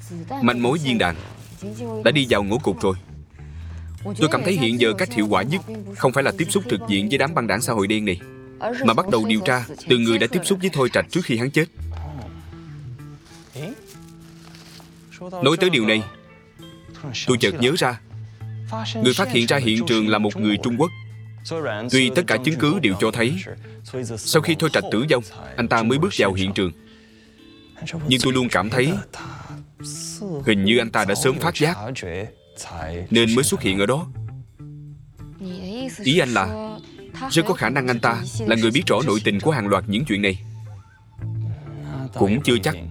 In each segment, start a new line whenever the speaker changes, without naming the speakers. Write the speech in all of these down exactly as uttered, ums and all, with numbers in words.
Manh mối viên đạn đã đi vào ngõ cụt rồi. Tôi cảm thấy hiện giờ cách hiệu quả nhất không phải là tiếp xúc thực diện với đám băng đảng xã hội đen này, mà bắt đầu điều tra từ người đã tiếp xúc với Thôi Trạch trước khi hắn chết. Nói tới điều này, tôi chợt nhớ ra, người phát hiện ra hiện trường là một người Trung Quốc. Tuy tất cả chứng cứ đều cho thấy sau khi Thôi Trạch tử vong, anh ta mới bước vào hiện trường, nhưng tôi luôn cảm thấy hình như anh ta đã sớm phát giác nên mới xuất hiện ở đó. Ý anh là rất có khả năng anh ta là người biết rõ nội tình của hàng loạt những chuyện này. Cũng chưa chắc,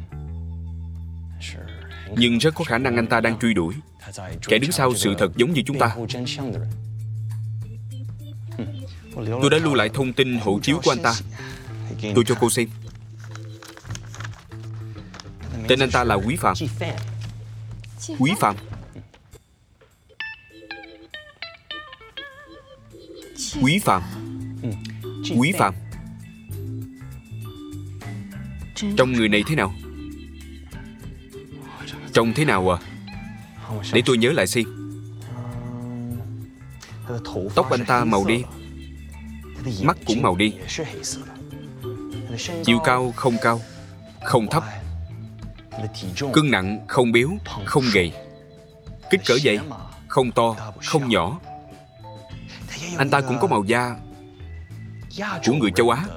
nhưng rất có khả năng anh ta đang truy đuổi kẻ đứng sau sự thật giống như chúng ta. Tôi đã lưu lại thông tin hộ chiếu của anh ta. Tôi cho cô xem. Tên anh ta là Quý Phạm. Quý Phạm. Quý Phạm. Quý Phạm. Trông người này thế nào? Trông thế nào à? Để tôi nhớ lại xem. Tóc anh ta màu đen, mắt cũng màu đen. Chiều cao không cao, không thấp. Cân nặng không béo, không gầy. Kích cỡ vậy, không to, không nhỏ. Anh ta cũng có màu da của người châu Á.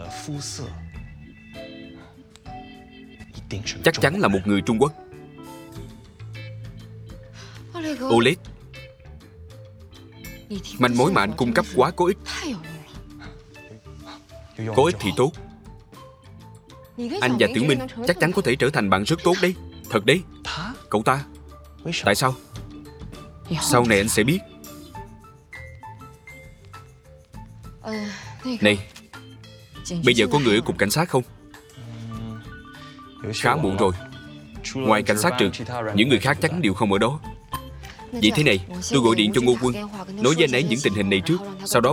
Chắc chắn là một người Trung Quốc. Oleg, manh mối mà anh cung cấp quá có ích. Có ích thì tốt. Anh và Tiểu Minh chắc chắn có thể trở thành bạn rất tốt đấy. Thật đấy. Cậu ta. Tại sao? Sau này anh sẽ biết. Này, bây giờ có người ở cục cảnh sát không? Khá muộn rồi. Ngoài cảnh sát Trực, những người khác chắc đều không ở đó. Vậy thế này, tôi gọi điện cho Ngô Quân, nói với anh ấy những tình hình này trước, sau đó